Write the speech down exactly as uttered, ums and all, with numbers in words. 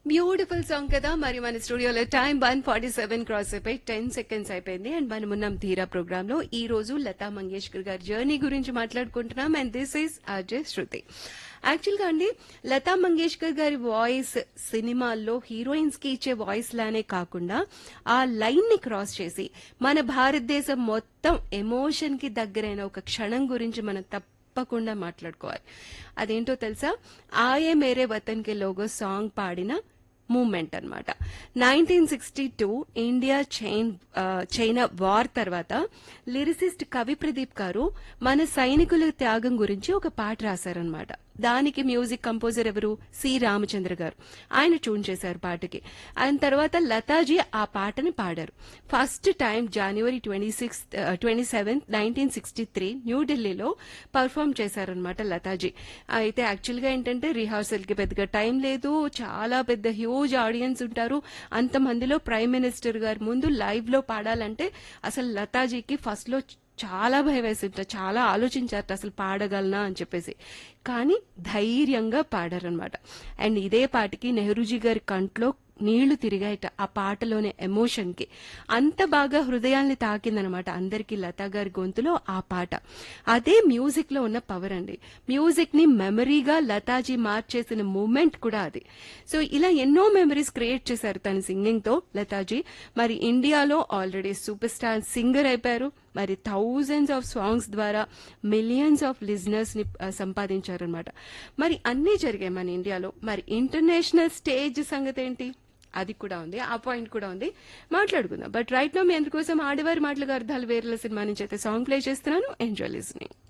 Beautiful song కదా. మరి మన స్టూడియోలో time one forty seven cross అయిపోయి టెన్ సెకండ్స్ అయిపోయింది. అండ్ మనం ఉన్నాం ధీరా ప్రోగ్రామ్ లో. ఈ రోజు లతా మంగేష్కర్ గారి జర్నీ గురించి మాట్లాడుకుంటున్నాం. And this is Ajay Shruti. Actual గా అండి, లతా మంగేష్కర్ గారి వాయిస్ సినిమాల్లో హీరోయిన్స్ కి ఇచ్చే వాయిస్ లానే కాకుండా ఆ లైన్ ని క్రాస్ చేసి మన భారతదేశం మొత్తం ఎమోషన్ కి దగ్గరైన ఒక క్షణం గురించి మనం తప్పకుండా మాట్లాడుకోవాలి. అదేంటో తెలుసా? ఆయే మేరే వతన్ కే లోగో సాంగ్ పాడిన మూమెంట్ అన్నమాట. Nineteen sixty two India chain China war తర్వాత లిరిసిస్ట్ కవి ప్రదీప్ గారు మన సైనికుల త్యాగం గురించి ఒక పాట రాశారనమాట. దానికి మ్యూజిక్ కంపోజర్ ఎవరు? సి రామచంద్ర గారు. ఆయన ట్యూన్ చేశారు పాటకి. ఆయన తర్వాత లతాజీ ఆ పాటని పాడారు. ఫస్ట్ టైం జనవరి twenty six twenty seventh nineteen sixty three న్యూఢిల్లీలో పర్ఫామ్ చేశారనమాట లతాజీ. అయితే యాక్చువల్ గా ఏంటంటే రిహార్సల్ కి పెద్దగా టైం లేదు, చాలా పెద్ద హ్యూజ్ ఆడియన్స్ ఉంటారు. అంతమందిలో ప్రైమ్ మినిస్టర్ గారి ముందు లైవ్ లో పాడాలంటే అసలు లతాజీకి ఫస్ట్ లో చాలా భయం వేసింట, చాలా ఆలోచించారట అసలు పాడగలనా అని చెప్పేసి. కానీ ధైర్యంగా పాడారనమాట. అండ్ ఇదే పాటికి నెహ్రూజీ గారి కంట్లో నీళ్లు తిరిగాయట ఆ పాటలోని ఎమోషన్ కి. అంత బాగా హృదయాల్ని తాకిందనమాట అందరికీ లతా గారి గొంతులో ఆ పాట. అదే మ్యూజిక్ లో ఉన్న పవర్ అండి. మ్యూజిక్ ని మెమరీగా లతాజీ మార్చేసిన మూమెంట్ కూడా అది. సో ఇలా ఎన్నో మెమరీస్ క్రియేట్ చేశారు తన సింగింగ్ తో లతాజీ. మరి ఇండియాలో ఆల్రెడీ సూపర్ స్టార్ సింగర్ అయిపోయారు. మరి థౌజండ్స్ ఆఫ్ సాంగ్స్ ద్వారా మిలియన్స్ ఆఫ్ లిజనర్స్ ని సంపాదించారనమాట. మరి అన్నీ జరిగాయి మన ఇండియాలో. మరి ఇంటర్నేషనల్ స్టేజ్ సంగతి ఏంటి? అది కూడా ఉంది, ఆ పాయింట్ కూడా ఉంది, మాట్లాడుకుందాం. బట్ రైట్ నో మీ అందరి కోసం ఆడవారి మాటలుగా అర్థాలు వేరేల సినిమా నుంచి అయితే సాంగ్ ప్లే చేస్తున్నాను. Enjoy listening.